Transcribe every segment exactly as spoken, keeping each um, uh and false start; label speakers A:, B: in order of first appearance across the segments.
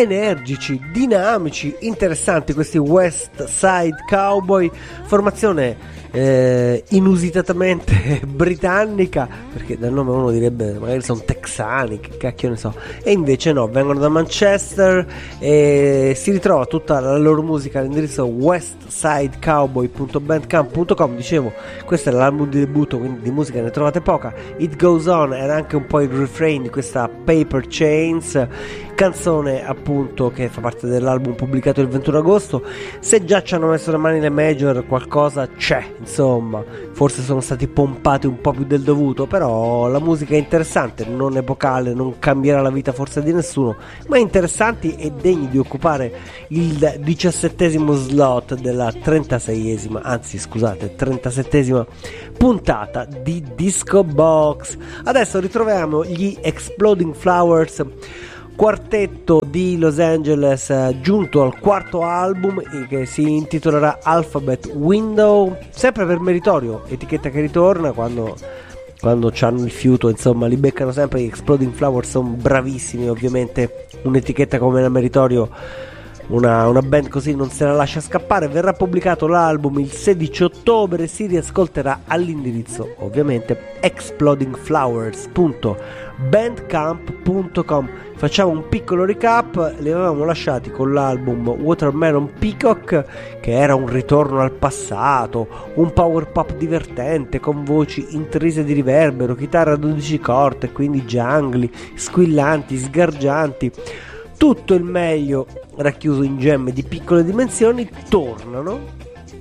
A: energici, dinamici, interessanti questi West Side Cowboy, formazione eh, inusitatamente britannica, perché dal nome uno direbbe magari sono texani, che cacchio ne so, e invece no, vengono da Manchester e si ritrova tutta la loro musica all'indirizzo westsidecowboy punto bandcamp punto com. Dicevo, questo è l'album di debutto, quindi di musica ne trovate poca. It Goes On era anche un po' il refrain di questa Paper Chains, canzone appunto che fa parte dell'album pubblicato il ventuno agosto. Se già ci hanno messo le mani le major, qualcosa c'è, insomma, forse sono stati pompati un po' più del dovuto, però la musica è interessante, non epocale, non cambierà la vita forse di nessuno, ma interessanti e degni di occupare il diciassettesimo slot della trentaseiesima, anzi scusate, trentasettesima puntata di Disco Box. Adesso ritroviamo gli Exploding Flowers, quartetto di Los Angeles, eh, giunto al quarto album eh, che si intitolerà Alphabet Window, sempre per Meritorio, etichetta che ritorna quando, quando c'hanno il fiuto, insomma li beccano sempre. Gli Exploding Flowers sono bravissimi, ovviamente un'etichetta come la Meritorio, Una, una band così non se la lascia scappare. Verrà pubblicato l'album il sedici ottobre, si riascolterà all'indirizzo ovviamente exploding flowers punto bandcamp punto com. Facciamo un piccolo recap: li avevamo lasciati con l'album Watermelon Peacock, che era un ritorno al passato, un power pop divertente con voci intrise di riverbero, chitarra a dodici corde, quindi jungly, squillanti, sgargianti, tutto il meglio racchiuso in gemme di piccole dimensioni. Tornano.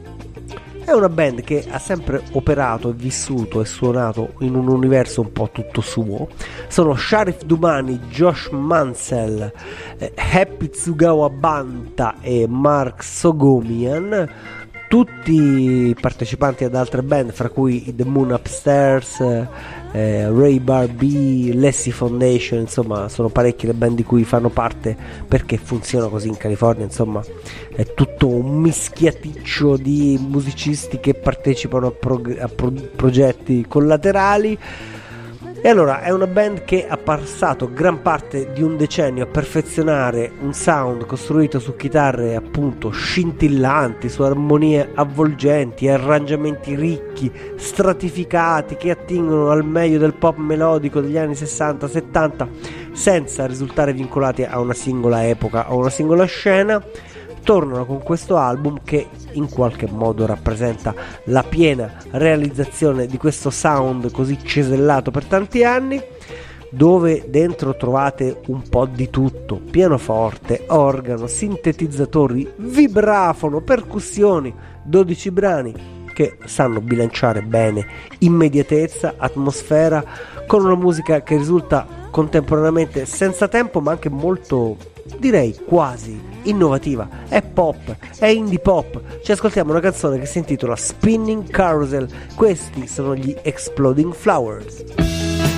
A: È una band che ha sempre operato e vissuto e suonato in un universo un po' tutto suo. Sono Sharif Dumani, Josh Mansell, eh, Happy Tsugawa Banta e Mark Sogomian, tutti partecipanti ad altre band, fra cui The Moon Upstairs, eh, Ray Barbee, Lassie Foundation. Insomma, sono parecchie le band di cui fanno parte, perché funziona così in California. Insomma, è tutto un mischiaticcio di musicisti che partecipano a, prog- a pro- progetti collaterali. E allora è una band che ha passato gran parte di un decennio a perfezionare un sound costruito su chitarre appunto scintillanti, su armonie avvolgenti, arrangiamenti ricchi, stratificati, che attingono al meglio del pop melodico degli anni sessanta settanta, senza risultare vincolati a una singola epoca o una singola scena. Tornano con questo album che in qualche modo rappresenta la piena realizzazione di questo sound così cesellato per tanti anni, dove dentro trovate un po' di tutto: pianoforte, organo, sintetizzatori, vibrafono, percussioni, dodici brani che sanno bilanciare bene immediatezza, atmosfera, con una musica che risulta contemporaneamente senza tempo, ma anche molto, direi quasi innovativa. È pop, è indie pop. Ci ascoltiamo una canzone che si intitola Spinning Carousel. Questi sono gli Exploding Flowers.